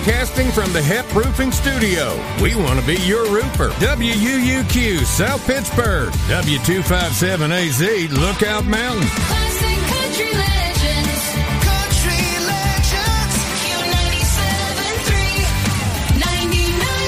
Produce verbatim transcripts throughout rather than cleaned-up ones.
Broadcasting from the Hep Roofing Studio. We want to be your roofer. W U U Q, South Pittsburgh. W two fifty-seven A Z, Lookout Mountain. Classic country legends. Country legends. Q ninety-seven three, ninety-nine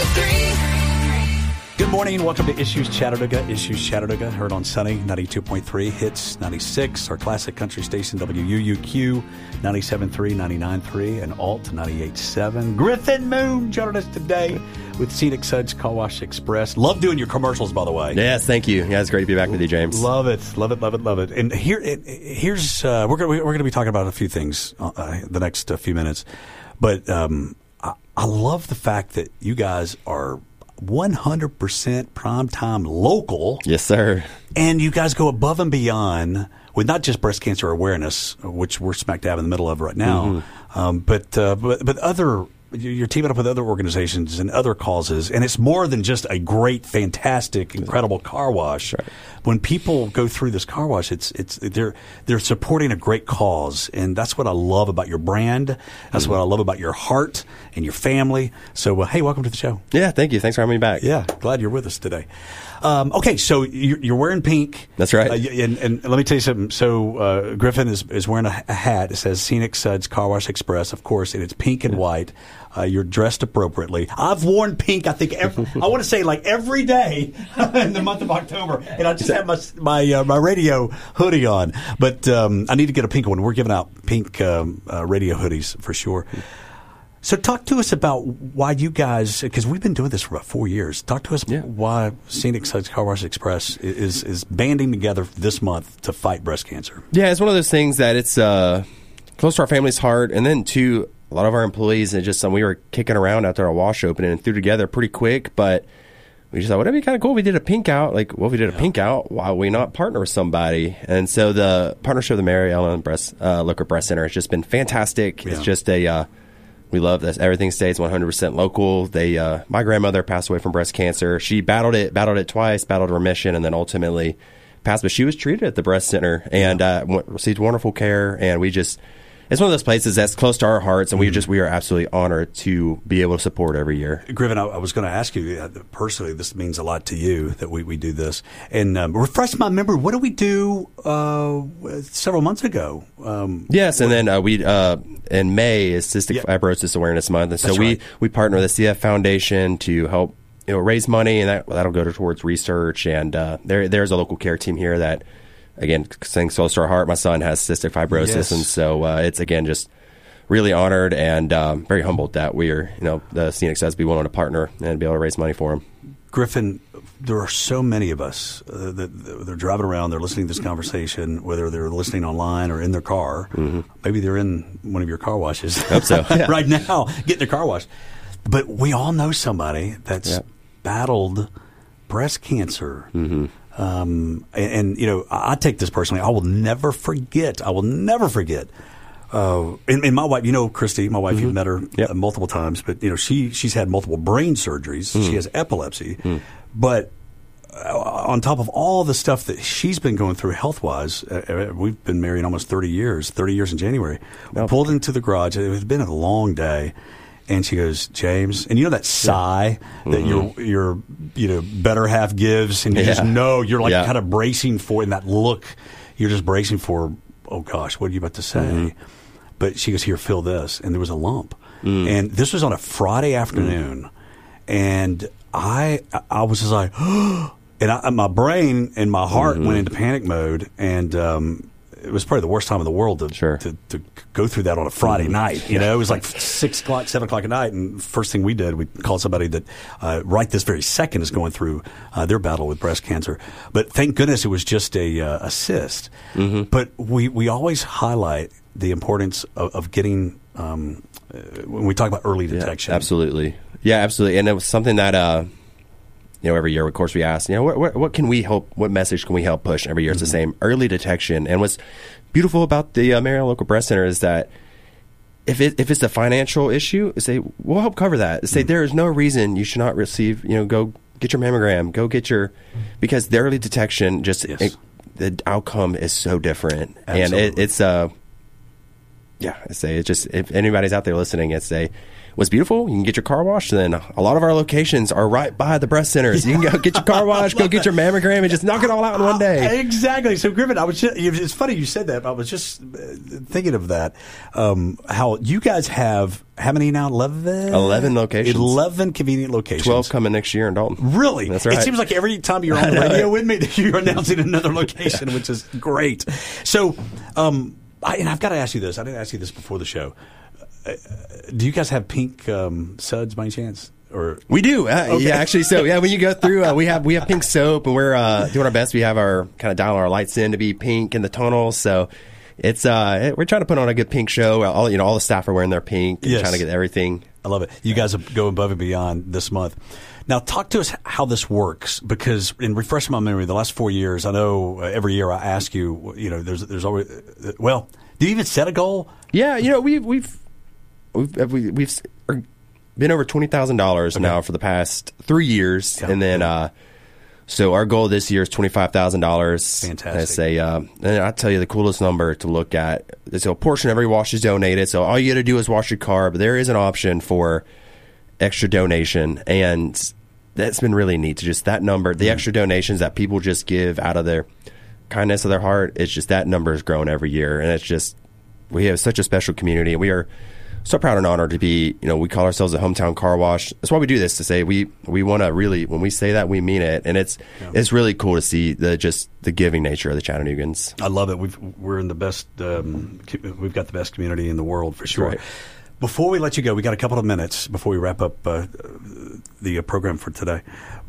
three. Good morning. Welcome to Issues Chattanooga. Issues Chattanooga, heard on Sunny ninety-two point three, Hits ninety-six, our classic country station W U U Q ninety-seven point three, ninety-nine point three, and Alt ninety-eight point seven. Griffin Moon joining us today with Scenic Suds Car Wash Express. Love doing your commercials, by the way. Yes, thank you. Yeah, it's great to be back with you, James. Love it, love it, love it, love it. And here, it, here's uh, we're going we're going to be talking about a few things uh, the next uh, few minutes, but um, I, I love the fact that you guys are one hundred percent primetime local. Yes, sir. And you guys go above and beyond with not just breast cancer awareness, which we're smack dab in the middle of right now, mm-hmm. um, but, uh, but but other. You're teaming up with other organizations and other causes, and it's more than just a great, fantastic, incredible car wash. Right. When people go through this car wash, it's it's they're they're supporting a great cause, and that's what I love about your brand. That's mm-hmm. what I love about your heart and your family. So, uh, hey, welcome to the show. Yeah, thank you. Thanks for having me back. Yeah, glad you're with us today. Um, okay, so you're, you're wearing pink. That's right. Uh, and, and let me tell you something. So uh, Griffin is, is wearing a, a hat. It says Scenic Suds Car Wash Express, of course, and it's pink and white. Uh, you're dressed appropriately. I've worn pink, I think, every, I want to say like every day in the month of October. And I just have my my, uh, my radio hoodie on. But um, I need to get a pink one. We're giving out pink um, uh, radio hoodies for sure. So talk to us about why you guys, because we've been doing this for about four years. Talk to us yeah. why Scenic Suds Car Wash Express is is banding together this month to fight breast cancer. Yeah, it's one of those things that it's uh, close to our family's heart. And then, too, a lot of our employees, and just um, we were kicking around after our wash opening and threw together pretty quick. But we just thought, wouldn't it be kind of cool if we did a pink out? Like, well, if we did a yeah. pink out, why would we not partner with somebody? And so the partnership of the Mary Ellen Breast, uh, Local Breast Center has just been fantastic. Yeah. It's just a... Uh, We love this. Everything stays one hundred percent local. They, uh, my grandmother passed away from breast cancer. She battled it, battled it twice, battled remission, and then ultimately passed. But she was treated at the breast center and uh, received wonderful care. And we just, it's one of those places that's close to our hearts, and we just, we are absolutely honored to be able to support every year. Griffin, I, I was going to ask you, uh, personally, this means a lot to you that we, we do this. And um, refresh my memory, what did we do uh, several months ago? Um, yes, and then uh, we, uh, in May is Cystic yeah. Fibrosis Awareness Month. And so That's we, right. we partner with the C F Foundation to help you know, raise money, and that, that'll go towards research. And uh, there there's a local care team here that, again, things close to our heart. My son has cystic fibrosis, yes. and so uh, it's, again, just really honored and um, very humbled that we are, you know, the Scenic Suds be willing to partner and be able to raise money for him. Griffin, there are so many of us uh, that they're driving around, they're listening to this conversation, whether they're listening online or in their car. Mm-hmm. Maybe they're in one of your car washes. Hope so. Yeah. Right now, getting their car washed. But we all know somebody that's yep. battled breast cancer. Mm-hmm. Um, and, and, you know, I, I take this personally. I will never forget. I will never forget. Uh, and, and my wife, you know, Christy, my wife, mm-hmm. you've met her yep. uh, multiple times, but, you know, she she's had multiple brain surgeries. Mm. She has epilepsy. Mm. But uh, on top of all the stuff that she's been going through health-wise, uh, we've been married almost thirty years, thirty years in January. We oh. pulled into the garage. It had been a long day. And she goes, James, and you know that sigh yeah. that mm-hmm. your your you know better half gives, and you yeah. just know you're like yeah. kind of bracing for, and that look, you're just bracing for, oh gosh, what are you about to say? Mm-hmm. But she goes, here, feel this, and there was a lump, mm. and this was on a Friday afternoon, mm. and I I was just like, and I, my brain and my heart mm-hmm. went into panic mode, and um, it was probably the worst time in the world to, sure. to, to go through that on a Friday mm-hmm. night. You know, it was like six o'clock, seven o'clock at night, and first thing we did, we called somebody that uh, right this very second is going through uh, their battle with breast cancer. But thank goodness it was just a, uh, a cyst. Mm-hmm. But we, we always highlight the importance of, of getting um, uh, when we talk about early detection. Yeah, absolutely. Yeah, absolutely. And it was something that uh, you know, every year, of course, we ask, you know, what, what, what can we help, what message can we help push? Every year it's mm-hmm. the same, early detection. And what's beautiful about the uh, Mary Ellen Local Breast Center is that if it, if it's a financial issue, say, we'll help cover that. Say, mm-hmm. there is no reason you should not receive, you know, go get your mammogram, go get your, because the early detection, just, yes. it, the outcome is so different. Absolutely. And it, it's, uh, yeah, I say it's just if anybody's out there listening, it's say was beautiful. You can get your car washed. And then a lot of our locations are right by the breast centers. You can go get your car washed, go get your mammogram, and just knock it all out in one day. Exactly. So, Griffin, I was just, it's funny you said that. But I was just thinking of that. Um, how you guys have how many now? Eleven. Eleven locations. Eleven convenient locations. Twelve coming next year in Dalton. Really? That's right. It seems like every time you're on the radio with me, you're announcing another location, which is great. So, um, I, and I've got to ask you this. I didn't ask you this before the show. Uh, do you guys have pink um, suds by any chance? Or we do, uh, okay. yeah. Actually, so yeah, when you go through, uh, we have we have pink soap, and we're uh, doing our best. We have our kind of dial our lights in to be pink in the tunnels. So it's uh, we're trying to put on a good pink show. All you know, all the staff are wearing their pink, and yes. trying to get everything. I love it. You guys go above and beyond this month. Now, talk to us how this works, because in refreshing my memory, the last four years, I know uh, every year I ask you, you know, there's there's always uh, well, do you even set a goal? Yeah, you know, we've we've we've we've, we've been over twenty thousand dollars okay. now for the past three years, yeah. and then uh, so our goal this year is twenty five thousand dollars. Fantastic. I say, uh, and I tell you the coolest number to look at. So a portion of every wash is donated. So all you got to do is wash your car, but there is an option for extra donation, and that's been really neat. To just that number, the mm. extra donations that people just give out of their kindness of their heart. It's just that number has grown every year, and it's just we have such a special community. We are so proud and honored to be, you know, we call ourselves a hometown car wash. That's why we do this, to say we, we want to really, when we say that, we mean it. And it's yeah. it's really cool to see the just the giving nature of the Chattanoogans. I love it. We've, we're in the best, um, we've got the best community in the world for sure. Right. Before we let you go, we got a couple of minutes before we wrap up uh, the uh, program for today.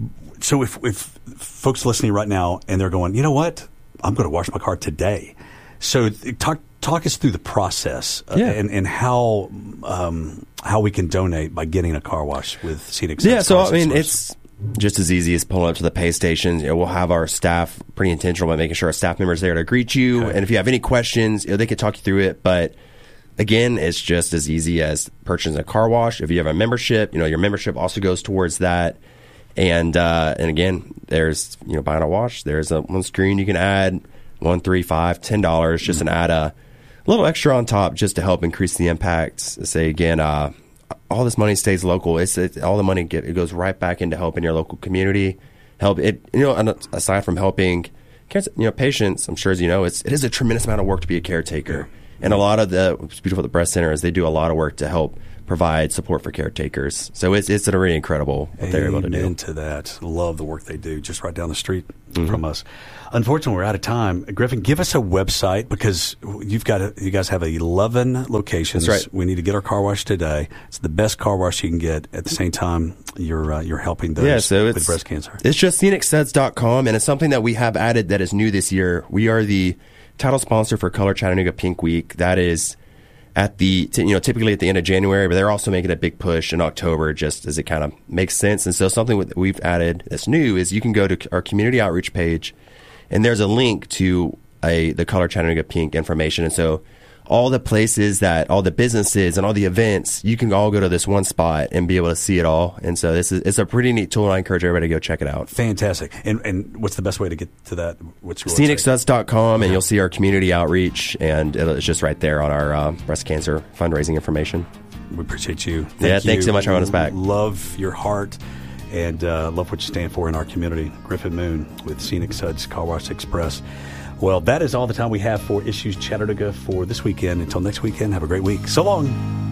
So if, if folks listening right now and they're going, you know what, I'm going to wash my car today. So talk talk us through the process uh, yeah. and, and how um, how we can donate by getting a car wash with Scenic Suds. Yeah, so I mean, Source. it's just as easy as pulling up to the pay stations. You know, we'll have our staff pretty intentional about making sure our staff members there to greet you. Okay. And if you have any questions, you know, they can talk you through it. But again, it's just as easy as purchasing a car wash. If you have a membership, you know, your membership also goes towards that. And uh, and again, there's, you know, buying a wash. There's a one screen you can add. One, three, five, ten dollars, just an add a little extra on top just to help increase the impact. Say again, uh, all this money stays local. It's, it's all the money get it goes right back into helping your local community. Help it, you know. Aside from helping, you know, patients, I'm sure as you know, it's it is a tremendous amount of work to be a caretaker. Yeah. And a lot of the what's beautiful at the breast center is they do a lot of work to help provide support for caretakers. So it's it's really incredible what they're able to do. Into that, love the work they do just right down the street mm-hmm. from us. Unfortunately, we're out of time. Griffin, give us a website, because you've got a, you guys have eleven locations. That's right. We need to get our car wash today. It's the best car wash you can get. At the same time, you're uh, you're helping those yeah, so with it's, breast cancer. It's just scenic suds dot com, and it's something that we have added that is new this year. We are the title sponsor for Color Chattanooga Pink Week. That is at the, you know, typically at the end of January, but they're also making a big push in October just as it kind of makes sense. And so something that we've added that's new is you can go to our community outreach page, and there's a link to a the Color Chattanooga Pink information. And so all the places that, all the businesses and all the events, you can all go to this one spot and be able to see it all. And so this is it's a pretty neat tool. I encourage everybody to go check it out. Fantastic. And and what's the best way to get to that? What's your scenic website? suds dot com, and you'll see our community outreach, and it's just right there on our uh, breast cancer fundraising information. We appreciate you. Thank yeah, you. thanks so much for having us back. Love your heart, and uh, love what you stand for in our community. Griffin Moon with Scenic Suds Car Wash Express. Well, that is all the time we have for Issues Chattanooga for this weekend. Until next weekend, have a great week. So long.